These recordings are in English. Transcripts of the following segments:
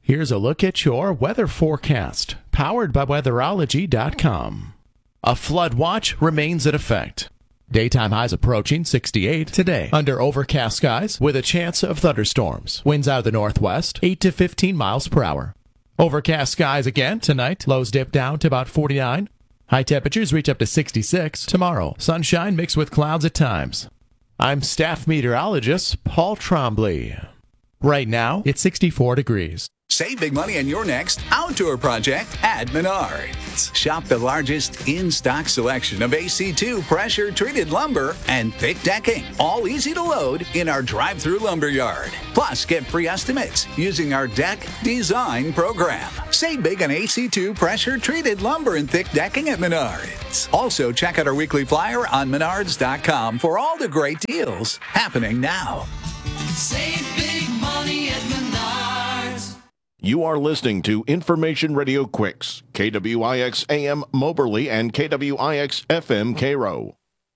Here's a look at your weather forecast, powered by weatherology.com. A flood watch remains in effect. Daytime highs approaching 68 today under overcast skies with a chance of thunderstorms. Winds out of the northwest, 8 to 15 miles per hour. Overcast skies again tonight. Lows dip down to about 49. High temperatures reach up to 66 tomorrow. Sunshine mixed with clouds at times. I'm staff meteorologist Paul Trombley. Right now, it's 64 degrees. Save big money on your next outdoor project at Menards. Shop the largest in-stock selection of AC2 pressure-treated lumber and thick decking, all easy to load in our drive-through lumber yard. Plus, get free estimates using our deck design program. Save big on AC2 pressure-treated lumber and thick decking at Menards. Also, check out our weekly flyer on Menards.com for all the great deals happening now. Save big money at Menards. You are listening to Information Radio Quicks, KWIX AM Moberly and KWIX FM Cairo.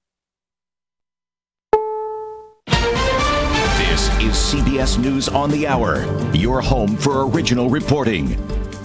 This is CBS News on the Hour, your home for original reporting.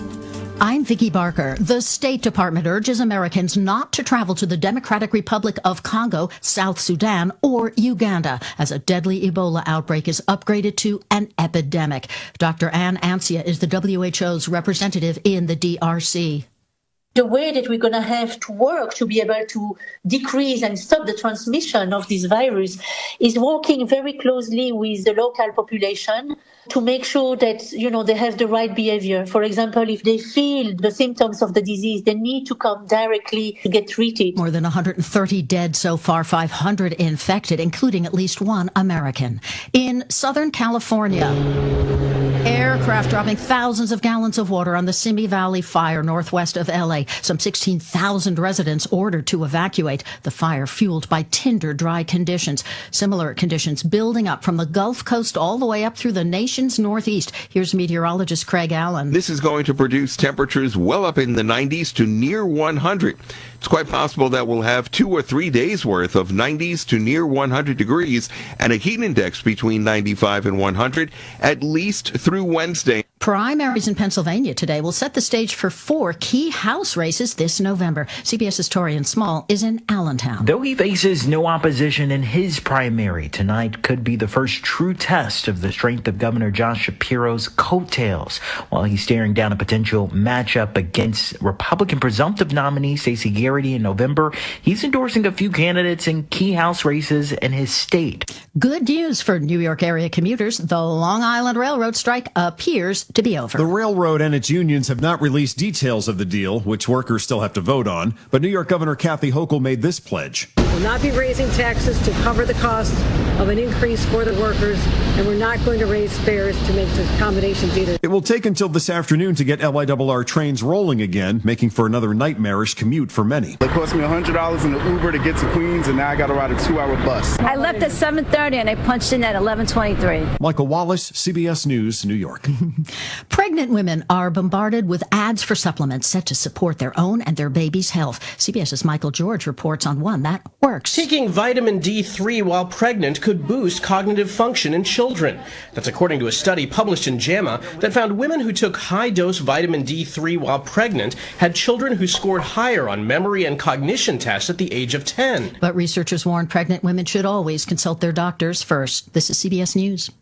I'm Vicki Barker. The State Department urges Americans not to travel to the Democratic Republic of Congo, South Sudan, or Uganda as a deadly Ebola outbreak is upgraded to an epidemic. Dr. Ann Ancia is the WHO's representative in the DRC. The way that we're going to have to work to be able to decrease and stop the transmission of this virus is working very closely with the local population to make sure that, they have the right behavior. For example, if they feel the symptoms of the disease, they need to come directly to get treated. More than 130 dead so far, 500 infected, including at least one American. In Southern California, aircraft dropping thousands of gallons of water on the Simi Valley fire northwest of L.A. Some 16,000 residents ordered to evacuate. The fire fueled by tinder dry conditions. Similar conditions building up from the Gulf Coast all the way up through the nation's northeast. Here's meteorologist Craig Allen. This is going to produce temperatures well up in the 90s to near 100. It's quite possible that we'll have 2 or 3 days worth of 90s to near 100 degrees and a heat index between 95 and 100 at least through Wednesday. Primaries in Pennsylvania today will set the stage for 4 key House races this November. CBS's Torian Small is in Allentown. Though he faces no opposition in his primary, tonight could be the first true test of the strength of Governor Josh Shapiro's coattails. While he's staring down a potential matchup against Republican presumptive nominee Stacey Garrity in November, he's endorsing a few candidates in key House races in his state. Good news for New York area commuters. The Long Island Railroad strike appears to be over. The railroad and its unions have not released details of the deal, which workers still have to vote on. But New York Governor Kathy Hochul made this pledge. We'll not be raising taxes to cover the cost of an increase for the workers, and we're not going to raise fares to make the accommodations either. It will take until this afternoon to get LIRR trains rolling again, making for another nightmarish commute for many. It cost me $100 in the Uber to get to Queens, and now I got to ride a 2-hour bus. I left at 7:30 and I punched in at 11:23. Michael Wallace, CBS News, New York. Pregnant women are bombarded with ads for supplements set to support their own and their baby's health. CBS's Michael George reports on one that works. Taking vitamin D3 while pregnant could boost cognitive function in children. That's according to a study published in JAMA that found women who took high-dose vitamin D3 while pregnant had children who scored higher on memory and cognition tests at the age of 10. But researchers warn pregnant women should always consult their doctors first. This is CBS News.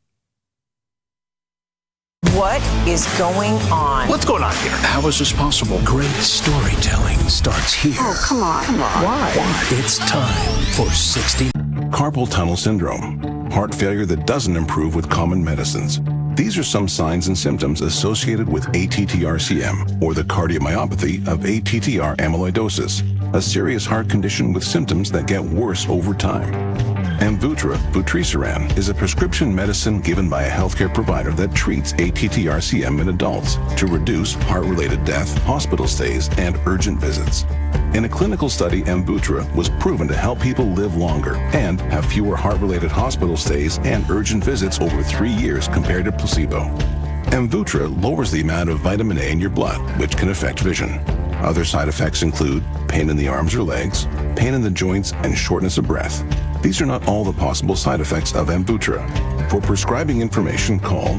What is going on? What's going on here? How is this possible? Great storytelling starts here. Oh, come on. Why? It's time for 60. Carpal tunnel syndrome. Heart failure that doesn't improve with common medicines. These are some signs and symptoms associated with ATTR-CM, or the cardiomyopathy of ATTR amyloidosis, a serious heart condition with symptoms that get worse over time. Amvuttra, vutrisiran, is a prescription medicine given by a healthcare provider that treats ATTR-CM in adults to reduce heart-related death, hospital stays, and urgent visits. In a clinical study, Amvuttra was proven to help people live longer and have fewer heart-related hospital stays and urgent visits over 3 years compared to placebo. Amvuttra lowers the amount of vitamin A in your blood, which can affect vision. Other side effects include pain in the arms or legs, pain in the joints, and shortness of breath. These are not all the possible side effects of Amvuttra. For prescribing information, call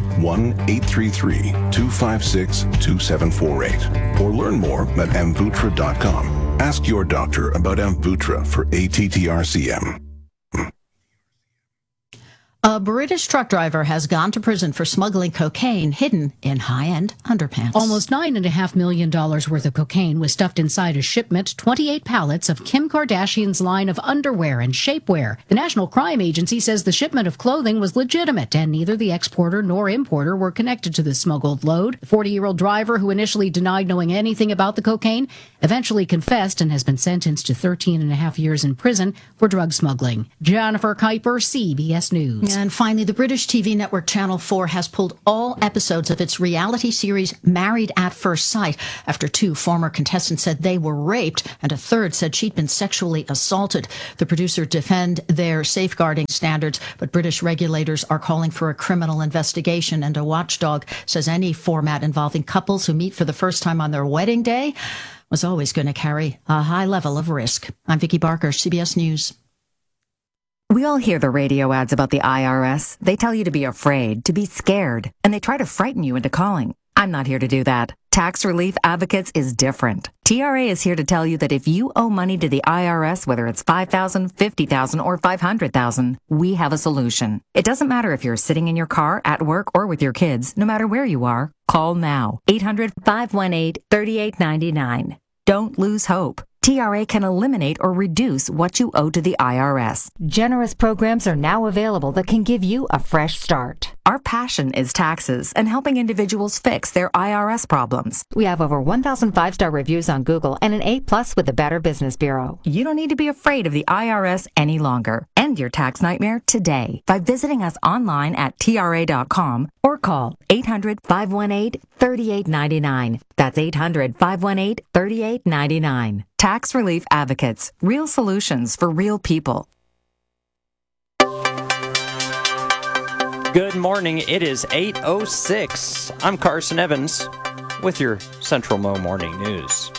1-833-256-2748 or learn more at Amvuttra.com. Ask your doctor about Amvuttra for ATTR-CM. A British truck driver has gone to prison for smuggling cocaine hidden in high-end underpants. Almost $9.5 million worth of cocaine was stuffed inside a shipment, 28 pallets of Kim Kardashian's line of underwear and shapewear. The National Crime Agency says the shipment of clothing was legitimate, and neither the exporter nor importer were connected to the smuggled load. The 40-year-old driver, who initially denied knowing anything about the cocaine, eventually confessed and has been sentenced to 13.5 years in prison for drug smuggling. Jennifer Kuiper, CBS News. And finally, the British TV network Channel 4 has pulled all episodes of its reality series Married at First Sight after 2 former contestants said they were raped and a third said she'd been sexually assaulted. The producers defend their safeguarding standards, but British regulators are calling for a criminal investigation, and a watchdog says any format involving couples who meet for the first time on their wedding day was always going to carry a high level of risk. I'm Vicki Barker, CBS News. We all hear the radio ads about the IRS. They tell you to be afraid, to be scared, and they try to frighten you into calling. I'm not here to do that. Tax Relief Advocates is different. TRA is here to tell you that if you owe money to the IRS, whether it's $5,000, $50,000, or $500,000, we have a solution. It doesn't matter if you're sitting in your car, at work, or with your kids. No matter where you are, call now. 800-518-3899. Don't lose hope. TRA can eliminate or reduce what you owe to the IRS. Generous programs are now available that can give you a fresh start. Our passion is taxes and helping individuals fix their IRS problems. We have over 1,000 5-star reviews on Google and an A+ with the Better Business Bureau. You don't need to be afraid of the IRS any longer. End your tax nightmare today by visiting us online at TRA.com or call 800-518-3899. That's 800-518-3899. Tax Relief Advocates. Real solutions for real people. Good morning. It is 8:06. I'm Carson Evans with your Central Mo Morning News.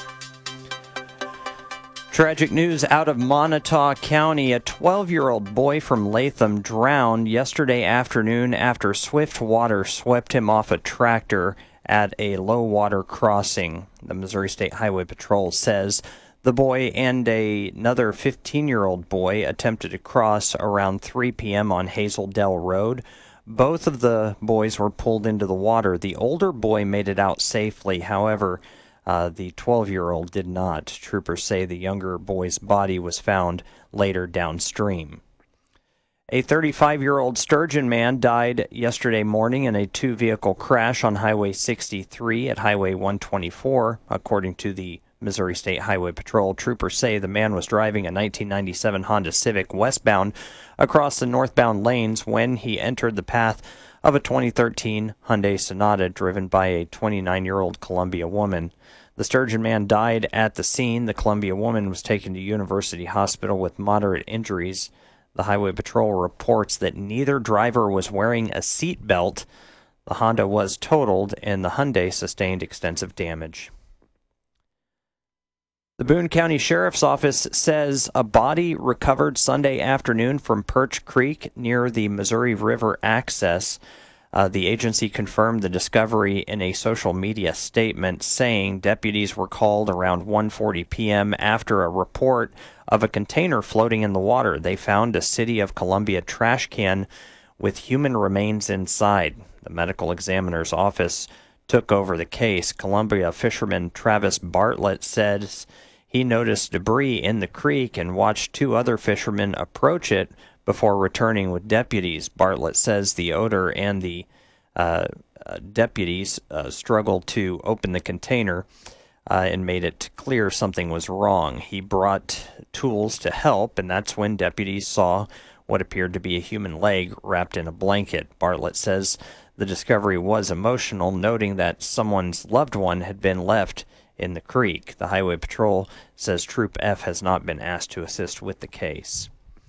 Tragic news out of Montauk County. A 12-year-old boy from Latham drowned yesterday afternoon after swift water swept him off a tractor at a low water crossing. The Missouri State Highway Patrol says the boy and another 15-year-old boy attempted to cross around 3 p.m. on Hazel Dell Road. Both of the boys were pulled into the water. The older boy made it out safely. However, the 12-year-old did not. Troopers say the younger boy's body was found later downstream. A 35-year-old Sturgeon man died yesterday morning in a 2-vehicle crash on Highway 63 at Highway 124, according to the Missouri State Highway Patrol. Troopers say the man was driving a 1997 Honda Civic westbound across the northbound lanes when he entered the path of a 2013 Hyundai Sonata driven by a 29-year-old Columbia woman. The Sturgeon man died at the scene. The Columbia woman was taken to University Hospital with moderate injuries. The Highway Patrol reports that neither driver was wearing a seat belt. The Honda was totaled and the Hyundai sustained extensive damage. The Boone County Sheriff's Office says a body recovered Sunday afternoon from Perch Creek near the Missouri River access. The agency confirmed the discovery in a social media statement, saying deputies were called around 1:40 p.m. after a report of a container floating in the water. They found a City of Columbia trash can with human remains inside. The medical examiner's office took over the case. Columbia fisherman Travis Bartlett says he noticed debris in the creek and watched 2 other fishermen approach it before returning with deputies. Bartlett says the odor and the deputies struggled to open the container and made it clear something was wrong. He brought tools to help, and that's when deputies saw what appeared to be a human leg wrapped in a blanket. Bartlett says the discovery was emotional, noting that someone's loved one had been left in the creek. The Highway Patrol says Troop F has not been asked to assist with the case.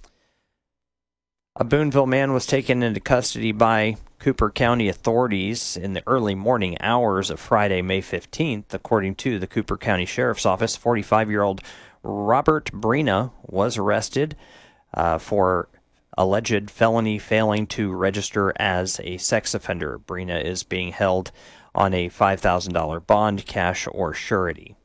A Booneville man was taken into custody by Cooper County authorities in the early morning hours of Friday, May 15th. According to the Cooper County Sheriff's Office, 45-year-old Robert Brina was arrested for alleged felony failing to register as a sex offender. Brina is being held on a $5,000 bond, cash or surety.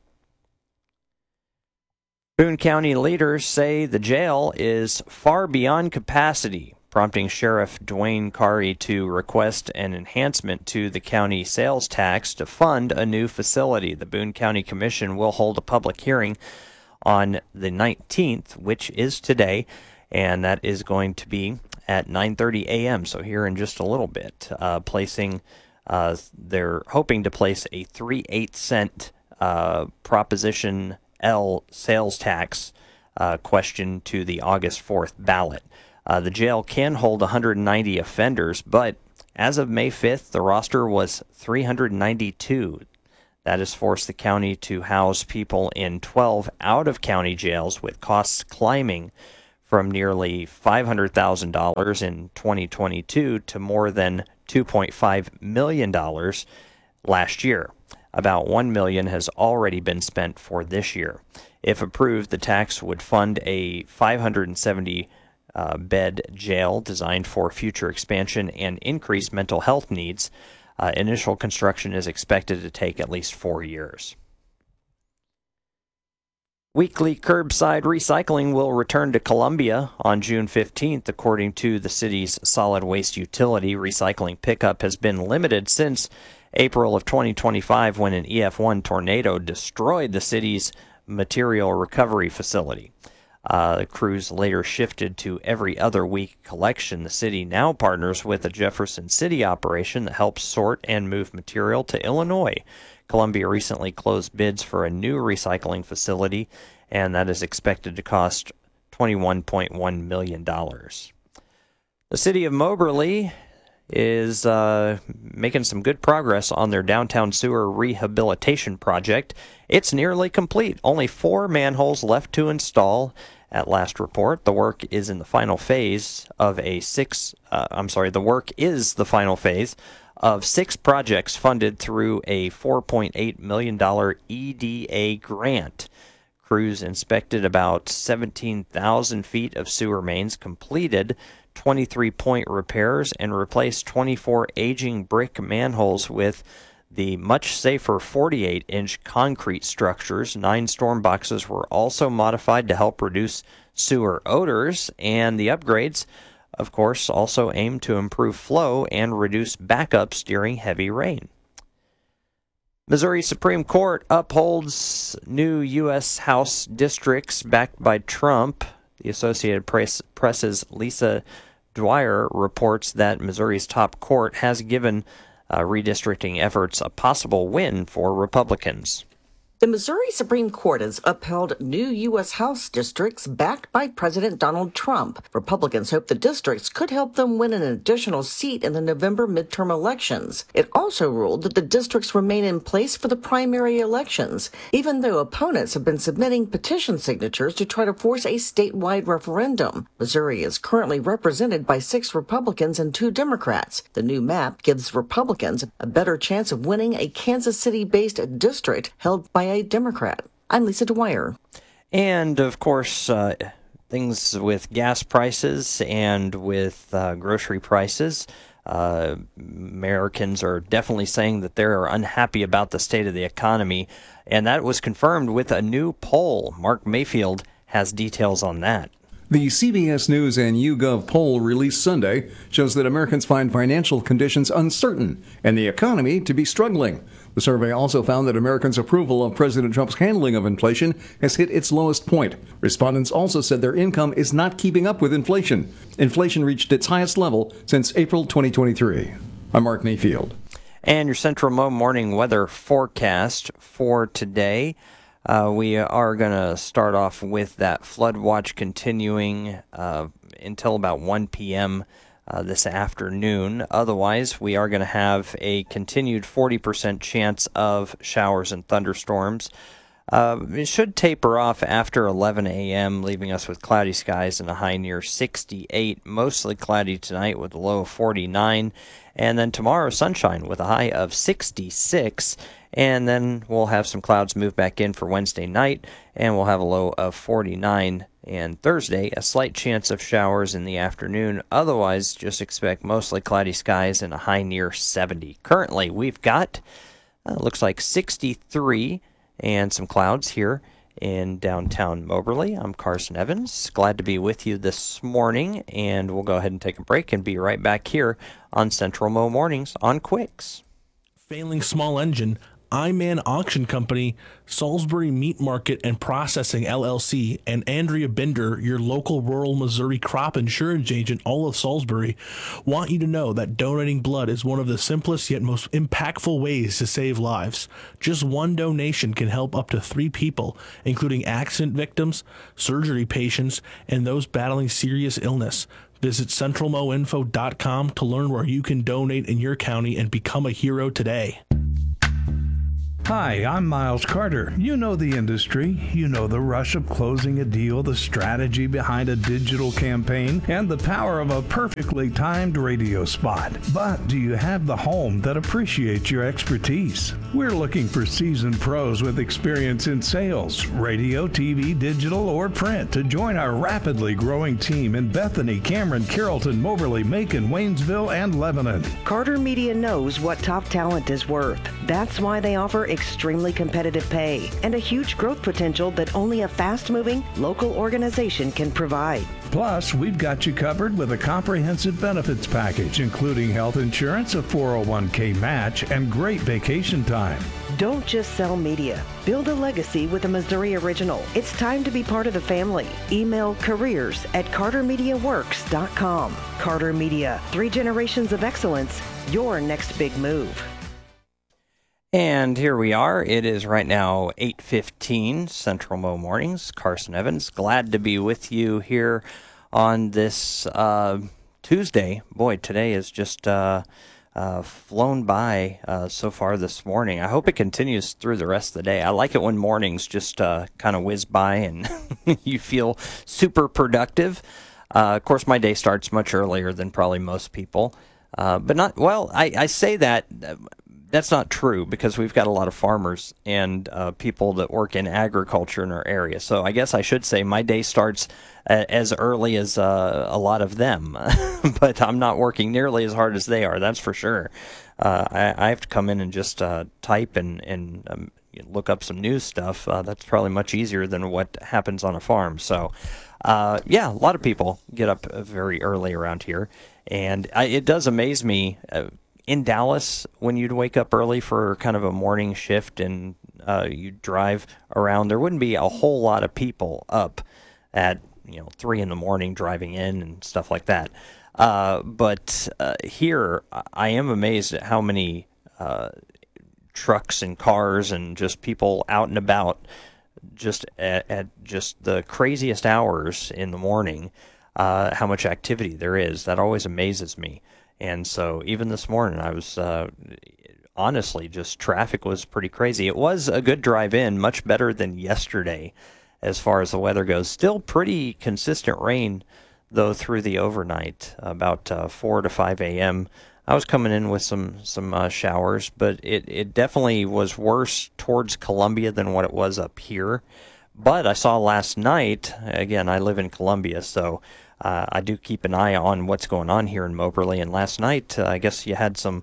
Boone County leaders say the jail is far beyond capacity, prompting Sheriff Dwayne Carey to request an enhancement to the county sales tax to fund a new facility. The Boone County Commission will hold a public hearing on the 19th, which is today, and that is going to be at 9:30 a.m., so here in just a little bit. They're hoping to place a 3/8 cent Proposition L sales tax question to the August 4th ballot. The jail can hold 190 offenders, but as of May 5th, the roster was 392. That has forced the county to house people in 12 out-of-county jails, with costs climbing from nearly $500,000 in 2022 to more than $2.5 million last year. About $1 million has already been spent for this year. If approved, the tax would fund a 570 bed jail designed for future expansion and increased mental health needs. Initial construction is expected to take at least 4 years. Weekly curbside recycling will return to Columbia on June 15th, according to the city's solid waste utility. Recycling pickup has been limited since April of 2025, when an EF1 tornado destroyed the city's material recovery facility. The crews later shifted to every other week collection. The city now partners with a Jefferson City operation that helps sort and move material to Illinois. Columbia recently closed bids for a new recycling facility, and that is expected to cost $21.1 million. The city of Moberly is making some good progress on their downtown sewer rehabilitation project. It's nearly complete. Only 4 manholes left to install at last report. The work is in the final phase of the work is the final phase of 6 projects funded through a $4.8 million EDA grant. Crews inspected about 17,000 feet of sewer mains, completed 23-point repairs, and replaced 24 aging brick manholes with the much safer 48-inch concrete structures. 9 storm boxes were also modified to help reduce sewer odors, and the upgrades, of course, also aim to improve flow and reduce backups during heavy rain. Missouri Supreme Court upholds new U.S. House districts backed by Trump. The Associated Press's Lisa Dwyer reports that Missouri's top court has given redistricting efforts a possible win for Republicans. The Missouri Supreme Court has upheld new U.S. House districts backed by President Donald Trump. Republicans hope the districts could help them win an additional seat in the November midterm elections. It also ruled that the districts remain in place for the primary elections, even though opponents have been submitting petition signatures to try to force a statewide referendum. Missouri is currently represented by 6 Republicans and 2 Democrats. The new map gives Republicans a better chance of winning a Kansas City-based district held by a Democrat. I'm Lisa Dwyer. And, of course, things with gas prices and with grocery prices. Americans are definitely saying that they're unhappy about the state of the economy, and that was confirmed with a new poll. Mark Mayfield has details on that. The CBS News and YouGov poll released Sunday shows that Americans find financial conditions uncertain and the economy to be struggling. The survey also found that Americans' approval of President Trump's handling of inflation has hit its lowest point. Respondents also said their income is not keeping up with inflation. Inflation reached its highest level since April 2023. I'm Mark Mayfield. And your Central Mo morning weather forecast for today. We are going to start off with that flood watch continuing until about 1 p.m. This afternoon. Otherwise, we are going to have a continued 40% chance of showers and thunderstorms. It should taper off after 11 a.m., leaving us with cloudy skies and a high near 68. Mostly cloudy tonight with a low of 49. And then tomorrow, sunshine with a high of 66. And then we'll have some clouds move back in for Wednesday night, and we'll have a low of 49. And Thursday, a slight chance of showers in the afternoon. Otherwise, just expect mostly cloudy skies and a high near 70. Currently, we've got, looks like 63 and some clouds here in downtown Moberly. I'm Carson Evans. Glad to be with you this morning, and we'll go ahead and take a break and be right back here on Central Mo Mornings on Quicks. Failing small engine, Iman Auction Company, Salisbury Meat Market and Processing LLC, and Andrea Bender, your local rural Missouri crop insurance agent, all of Salisbury, want you to know that donating blood is one of the simplest yet most impactful ways to save lives. Just one donation can help up to 3 people, including accident victims, surgery patients, and those battling serious illness. Visit centralmoinfo.com to learn where you can donate in your county and become a hero today. Hi, I'm Miles Carter. You know the industry. You know the rush of closing a deal, the strategy behind a digital campaign, and the power of a perfectly timed radio spot. But do you have the home that appreciates your expertise? We're looking for seasoned pros with experience in sales, radio, TV, digital, or print to join our rapidly growing team in Bethany, Cameron, Carrollton, Moberly, Macon, Waynesville, and Lebanon. Carter Media knows what top talent is worth. That's why they offer extremely competitive pay and a huge growth potential that only a fast-moving local organization can provide. Plus, we've got you covered with a comprehensive benefits package, including health insurance, a 401k match, and great vacation time. Don't just sell media. Build a legacy with a Missouri Original. It's time to be part of the family. Email careers@cartermediaworks.com. Carter Media, 3 generations of excellence, your next big move. And here we are. It is right now 8:15 Central Mo Mornings. Carson Evans, glad to be with you here on this Tuesday. Boy, today is just flown by so far this morning. I hope it continues through the rest of the day. I like it when mornings just kind of whiz by and you feel super productive. Of course, my day starts much earlier than probably most people. But not, well, I say that. That's not true because we've got a lot of farmers and people that work in agriculture in our area. So I guess I should say my day starts as early as a lot of them, but I'm not working nearly as hard as they are. That's for sure. I have to come in and just type and look up some news stuff. That's probably much easier than what happens on a farm. So yeah, a lot of people get up very early around here, and it does amaze me. In Dallas, when you'd wake up early for kind of a morning shift and you'd drive around, there wouldn't be a whole lot of people up at 3 in the morning driving in and stuff like that. But here, I am amazed at how many trucks and cars and just people out and about just at just the craziest hours in the morning, how much activity there is. That always amazes me. And so even this morning, I was honestly just traffic was pretty crazy. It was a good drive in, much better than yesterday as far as the weather goes. Still pretty consistent rain, though, through the overnight, about 4 to 5 a.m. I was coming in with some showers, but it definitely was worse towards Columbia than what it was up here. But I saw last night, again, I live in Columbia, so I do keep an eye on what's going on here in Moberly, and last night I guess you had some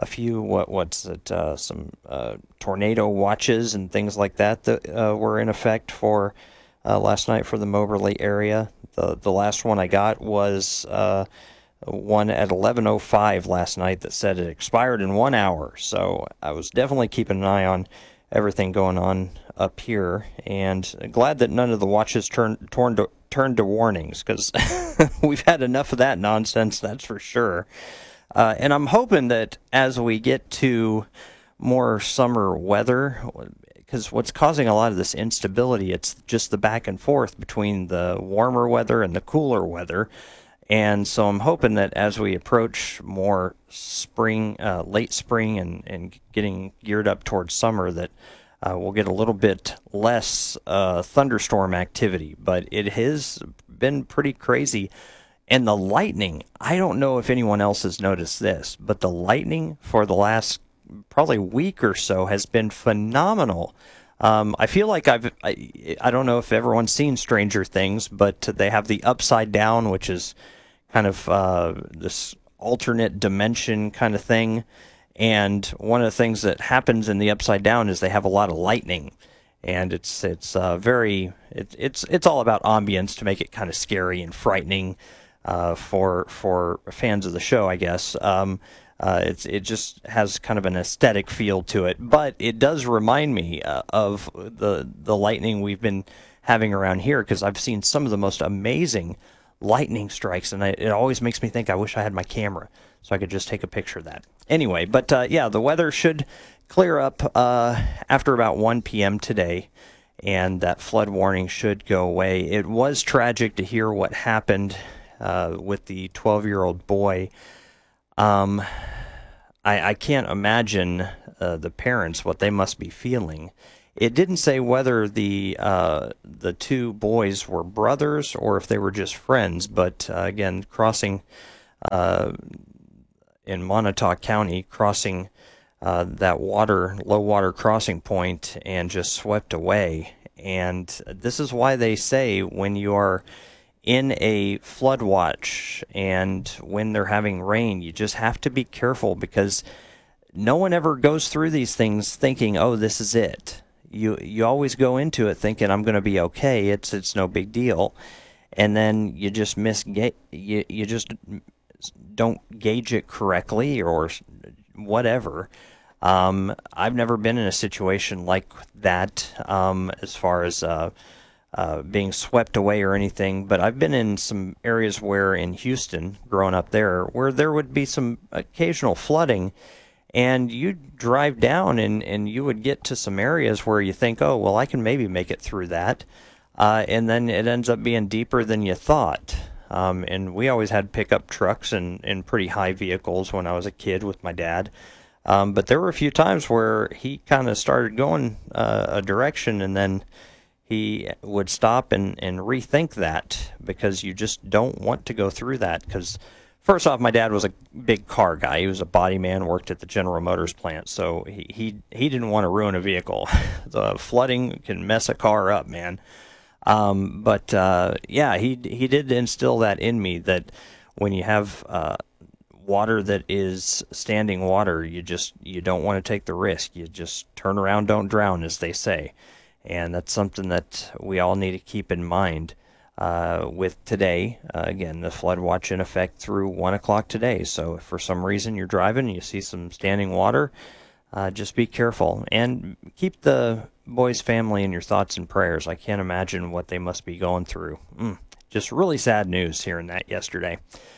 tornado watches and things like that were in effect for last night for the Moberly area. The last one I got was one at 11:05 last night that said it expired in 1 hour. So I was definitely keeping an eye on everything going on up here, and glad that none of the watches turned to warnings, because we've had enough of that nonsense, that's for sure. And I'm hoping that as we get to more summer weather, because what's causing a lot of this instability, it's just the back and forth between the warmer weather and the cooler weather. And so I'm hoping that as we approach more spring, late spring, and getting geared up towards summer, that we'll get a little bit less thunderstorm activity, but it has been pretty crazy. And the lightning, I don't know if anyone else has noticed this, but the lightning for the last probably week or so has been phenomenal. I feel like I don't know if everyone's seen Stranger Things, but they have the Upside Down, which is kind of this alternate dimension kind of thing. And one of the things that happens in the Upside Down is they have a lot of lightning, and it's all about ambience to make it kind of scary and frightening for fans of the show, I guess. It just has kind of an aesthetic feel to it, but it does remind me of the lightning we've been having around here, because I've seen some of the most amazing lightning strikes, and it always makes me think I wish I had my camera so I could just take a picture of that. Anyway, but yeah, the weather should clear up after about 1 p.m. today, and that flood warning should go away. It was tragic to hear what happened with the 12-year-old boy. I can't imagine the parents, what they must be feeling. It didn't say whether the two boys were brothers or if they were just friends, but again, crossing in Montauk County, crossing that low water crossing point and just swept away. And this is why they say when you are in a flood watch and when they're having rain, you just have to be careful, because no one ever goes through these things thinking, oh, this is it. You always go into it thinking, I'm going to be okay. It's no big deal. And then you just you just don't gauge it correctly or whatever. I've never been in a situation like that as far as being swept away or anything, but I've been in some areas where in Houston, growing up there, where there would be some occasional flooding, and you'd drive down and you would get to some areas where you think, oh, well, I can maybe make it through that, and then it ends up being deeper than you thought. And we always had pickup trucks and pretty high vehicles when I was a kid with my dad. But there were a few times where he kind of started going a direction, and then he would stop and rethink that, because you just don't want to go through that. Because first off, my dad was a big car guy. He was a body man, worked at the General Motors plant, so he didn't want to ruin a vehicle. The flooding can mess a car up, man. But yeah, he did instill that in me, that when you have water that is standing water, you don't want to take the risk. You just turn around, don't drown, as they say. And that's something that we all need to keep in mind with today. Again, the flood watch in effect through 1 o'clock today. So if for some reason you're driving and you see some standing water, just be careful. And keep the boy's family in your thoughts and prayers. I can't imagine what they must be going through. Just really sad news hearing that yesterday.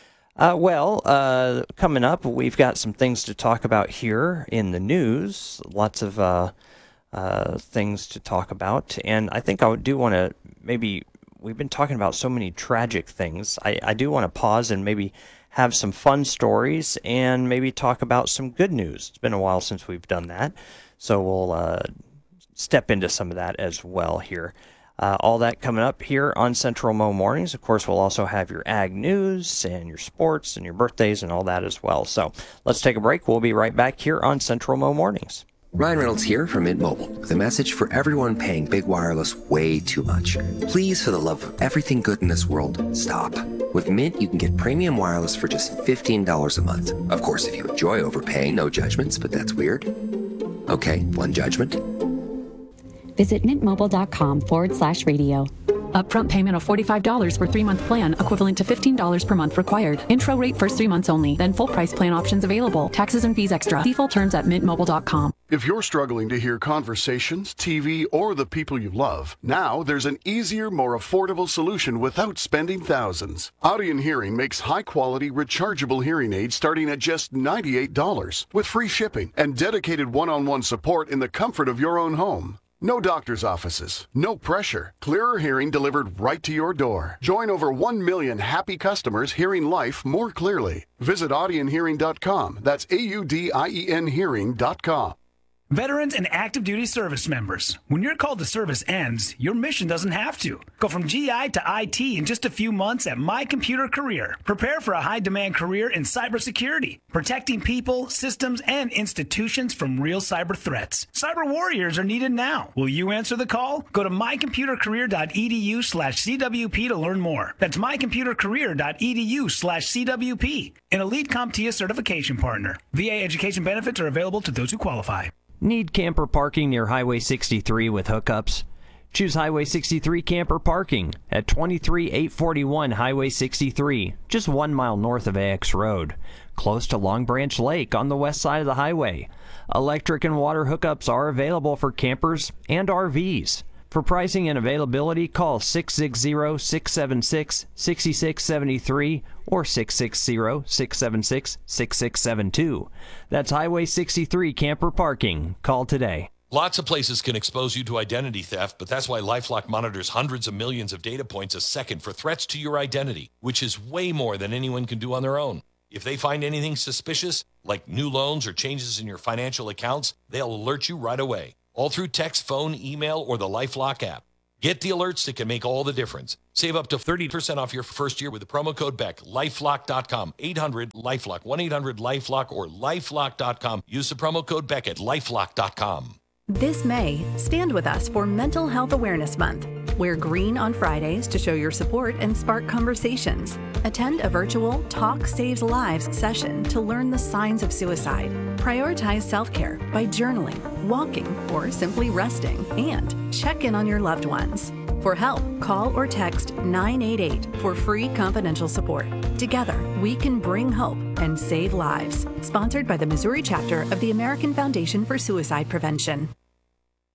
Coming up, we've got some things to talk about here in the news. Lots of things to talk about, and I think I do want to we've been talking about so many tragic things. I do want to pause and maybe have some fun stories and maybe talk about some good news. It's been a while since we've done that, so we'll step into some of that as well here. All that coming up here on Central Mo Mornings. Of course, we'll also have your ag news and your sports and your birthdays and all that as well. So let's take a break. We'll be right back here on Central Mo Mornings. Ryan Reynolds here from Mint Mobile with a message for everyone paying big wireless way too much. Please, for the love of everything good in this world, stop. With Mint, you can get premium wireless for just $15 a month. Of course, if you enjoy overpaying, no judgments, but that's weird. Okay, one judgment. Visit mintmobile.com/radio. Upfront payment of $45 for 3-month plan, equivalent to $15 per month required. Intro rate first 3 months only, then full price plan options available. Taxes and fees extra. See full terms at mintmobile.com. If you're struggling to hear conversations, TV, or the people you love, now there's an easier, more affordable solution without spending thousands. Audien Hearing makes high-quality, rechargeable hearing aids starting at just $98 with free shipping and dedicated one-on-one support in the comfort of your own home. No doctor's offices, no pressure. Clearer hearing delivered right to your door. Join over 1 million happy customers hearing life more clearly. Visit audienhearing.com. That's AUDIEN hearing.com. Veterans and active duty service members, when your call to service ends, your mission doesn't have to. Go from GI to IT in just a few months at My Computer Career. Prepare for a high-demand career in cybersecurity, protecting people, systems, and institutions from real cyber threats. Cyber warriors are needed now. Will you answer the call? Go to mycomputercareer.edu/CWP to learn more. That's mycomputercareer.edu/CWP. An elite CompTIA certification partner. VA education benefits are available to those who qualify. Need camper parking near Highway 63 with hookups? Choose Highway 63 camper parking at 23841 Highway 63, just 1 mile north of AX Road, close to Long Branch Lake on the west side of the highway. Electric and water hookups are available for campers and RVs. For pricing and availability, call 660-676-6673 or 660-676-6672. That's Highway 63 camper parking. Call today. Lots of places can expose you to identity theft, but that's why LifeLock monitors hundreds of millions of data points a second for threats to your identity, which is way more than anyone can do on their own. If they find anything suspicious, like new loans or changes in your financial accounts, they'll alert you right away. All through text, phone, email, or the LifeLock app. Get the alerts that can make all the difference. Save up to 30% off your first year with the promo code BECK. LifeLock.com. 800-LifeLock. 1-800-LifeLock or LifeLock.com. Use the promo code BECK at LifeLock.com. This May, stand with us for Mental Health Awareness Month. Wear green on Fridays to show your support and spark conversations. Attend a virtual Talk Saves Lives session to learn the signs of suicide. Prioritize self-care by journaling, walking, or simply resting. And check in on your loved ones. For help, call or text 988 for free confidential support. Together, we can bring hope and save lives. Sponsored by the Missouri chapter of the American Foundation for Suicide Prevention.